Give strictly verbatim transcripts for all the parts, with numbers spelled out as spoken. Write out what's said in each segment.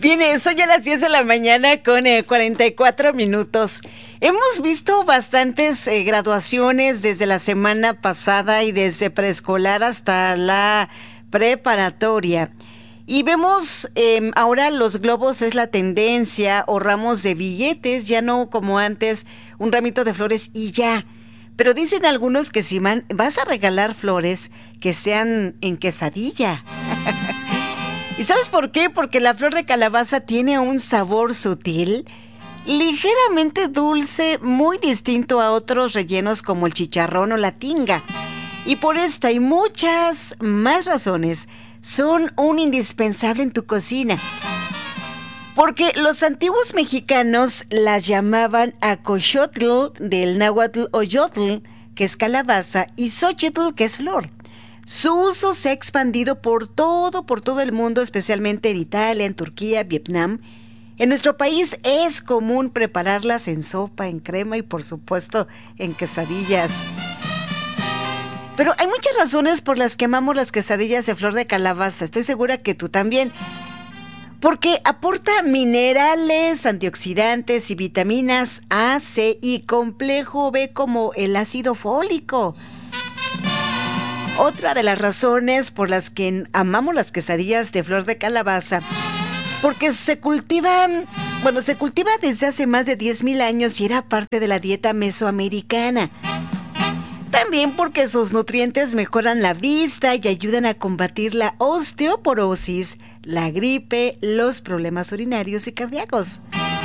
Bien, son ya las diez de la mañana con eh, cuarenta y cuatro minutos. Hemos visto bastantes eh, graduaciones desde la semana pasada y desde preescolar hasta la preparatoria. Y vemos eh, ahora los globos es la tendencia o ramos de billetes, ya no como antes, un ramito de flores y ya. Pero dicen algunos que si man, vas a regalar flores, que sean en quesadilla. ¿Y sabes por qué? Porque la flor de calabaza tiene un sabor sutil, ligeramente dulce, muy distinto a otros rellenos como el chicharrón o la tinga. Y por esta y muchas más razones, son un indispensable en tu cocina. Porque los antiguos mexicanos las llamaban acoxotl, del náhuatl oyotl, que es calabaza, y xochitl, que es flor. Su uso se ha expandido por todo, por todo el mundo, especialmente en Italia, en Turquía, Vietnam. En nuestro país es común prepararlas en sopa, en crema y por supuesto en quesadillas. Pero hay muchas razones por las que amamos las quesadillas de flor de calabaza. Estoy segura que tú también. Porque aporta minerales, antioxidantes y vitaminas A, C y complejo B como el ácido fólico. Otra de las razones por las que amamos las quesadillas de flor de calabaza, porque se cultivan, bueno, se cultiva desde hace más de diez mil años y era parte de la dieta mesoamericana. También porque sus nutrientes mejoran la vista y ayudan a combatir la osteoporosis, la gripe, los problemas urinarios y cardíacos.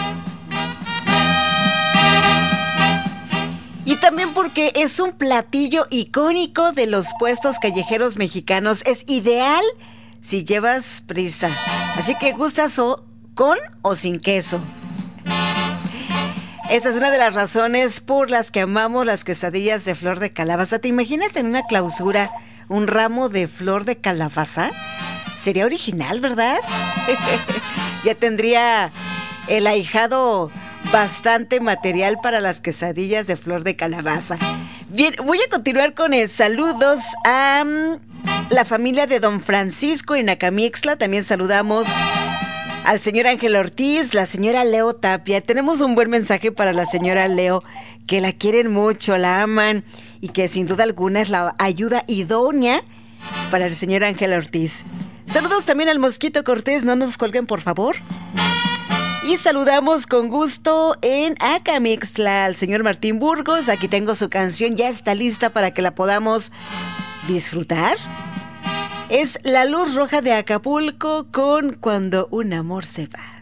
Y también porque es un platillo icónico de los puestos callejeros mexicanos. Es ideal si llevas prisa. Así que gustas o con o sin queso. Esa es una de las razones por las que amamos las quesadillas de flor de calabaza. ¿Te imaginas en una clausura un ramo de flor de calabaza? Sería original, ¿verdad? Ya tendría el ahijado bastante material para las quesadillas de flor de calabaza. Bien, voy a continuar con el saludos a um, la familia de don Francisco en Acamixtla. También saludamos al señor Ángel Ortiz, la señora Leo Tapia. Tenemos un buen mensaje para la señora Leo, que la quieren mucho, la aman y que sin duda alguna es la ayuda idónea para el señor Ángel Ortiz. Saludos también al Mosquito Cortés, no nos cuelguen por favor. Y saludamos con gusto en Acamixtla al señor Martín Burgos. Aquí tengo su canción, ya está lista para que la podamos disfrutar. Es La Luz Roja de Acapulco con Cuando un amor se va.